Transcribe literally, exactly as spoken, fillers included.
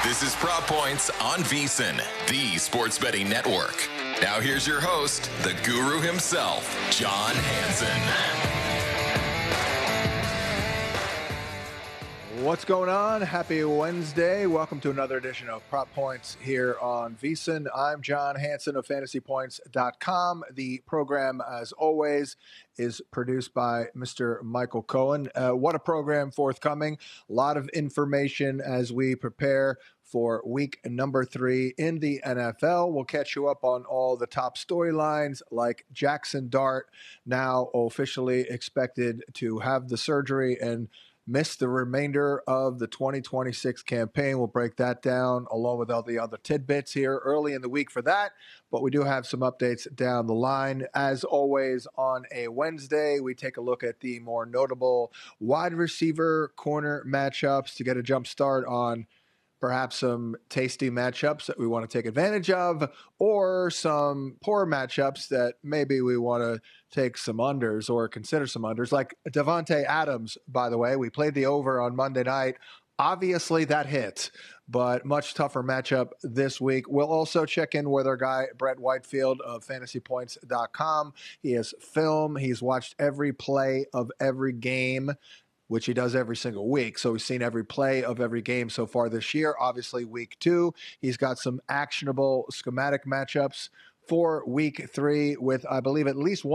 This is Prop Points on VSiN, the sports betting network. Now here's your host, the guru himself, John Hansen. What's going on? Happy Wednesday. Welcome to another edition of Prop Points here on VSiN. I'm John Hansen of fantasy points dot com. The program, as always, is produced by Mister Michael Cohen. Uh, what a program forthcoming. A lot of information as we prepare for week number three in the N F L. We'll catch you up on all the top storylines like Jackson Dart, now officially expected to have the surgery and miss the remainder of the twenty twenty-six campaign. We'll break that down along with all the other tidbits here early in the week for that. But we do have some updates down the line. As always, on a Wednesday, we take a look at the more notable wide receiver corner matchups to get a jump start on perhaps some tasty matchups that we want to take advantage of, or some poor matchups that maybe we want to take some unders or consider some unders, like Davante Adams, by the way. We played the over on Monday night. Obviously, that hit, but much tougher matchup this week. We'll also check in with our guy, Brett Whitefield of fantasy points dot com. He has film. He's watched every play of every game, which he does every single week. So we've seen every play of every game so far this year. Obviously, week two, he's got some actionable schematic matchups for week three with, I believe, at least one